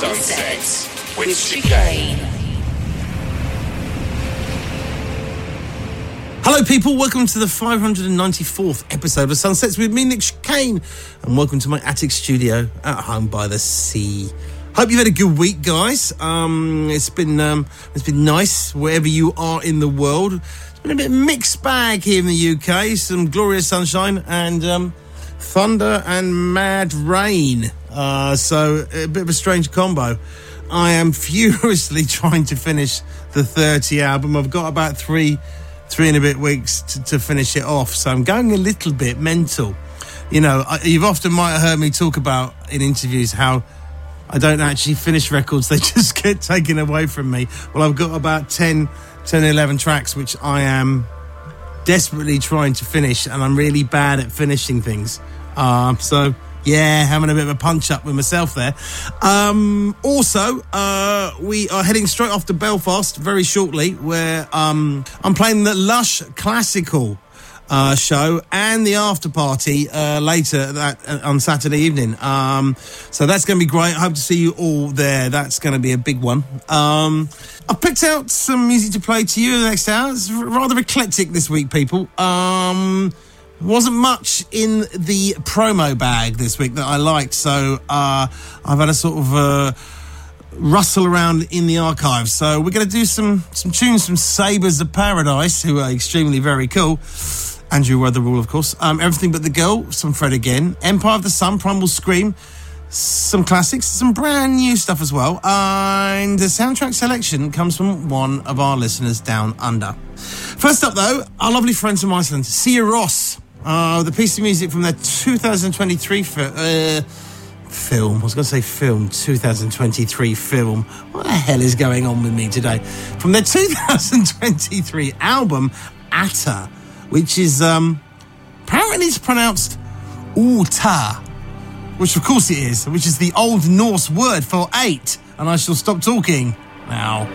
Sunsets with Chicane. Hello people, welcome to the 594th episode of Sunsets with me, Nick Chicane, and welcome to my attic studio at home by the sea. Hope you've had a good week, guys. It's been nice wherever you are in the world. It's been a bit mixed bag here in the UK, some glorious sunshine and thunder and mad rain. So a bit of a strange combo. I am furiously trying to finish the 30 album. I've got about three and a bit weeks to finish it off, so I'm going a little bit mental. You know, you've often might have heard me talk about in interviews how I don't actually finish records, they just get taken away from me. Well, I've got about 10, 11 tracks which I am desperately trying to finish, and I'm really bad at finishing things. So yeah, having a bit of a punch up with myself there. Also, we are heading straight off to Belfast very shortly, where I'm playing the Lush Classical show and the after party later on Saturday evening. So that's going to be great. I hope to see you all there. That's going to be a big one. I've picked out some music to play to you in the next hour. It's rather eclectic this week, people. Wasn't much in the promo bag this week that I liked, so I've had a sort of rustle around in the archives. So we're going to do some tunes from Sabres of Paradise, who are extremely very cool. Andrew Weatherall, of course. Everything But the Girl, some Fred again. Empire of the Sun, Primal Scream, some classics, some brand new stuff as well. And the soundtrack selection comes from one of our listeners down under. First up, though, our lovely friends from Iceland, Sia Ross. The piece of music from their 2023 film. I was going to say film, 2023 film. What the hell is going on with me today? From their 2023 album, Atta, which is, apparently it's pronounced Uta, which of course it is, which is the Old Norse word for 8. And I shall stop talking now.